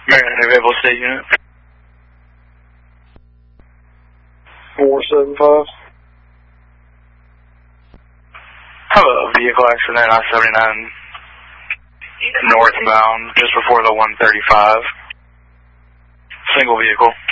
Marion Available State Unit. 475. Hello, vehicle accident I-79 northbound just before the 135. Single vehicle.